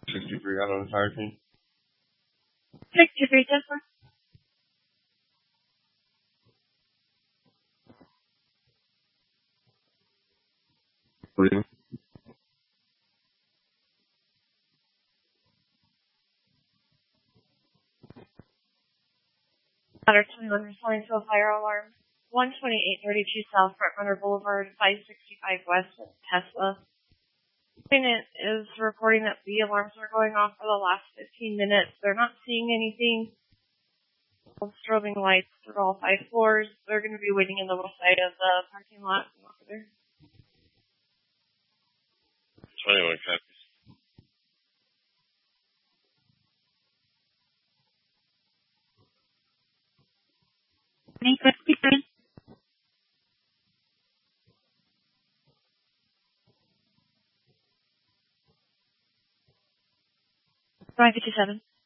63 out on the fire team. 63, Tesla. William. Ladder 21 responding to a fire alarm. 12832 South Front Runner Boulevard, 565 West Tesla. Unit is reporting that the alarms are going off for the last 15 minutes. They're not seeing anything. Strobing lights through all 5 floors. They're going to be waiting in the west side of the parking lot. Over there. 21 copies. Speaker. 557.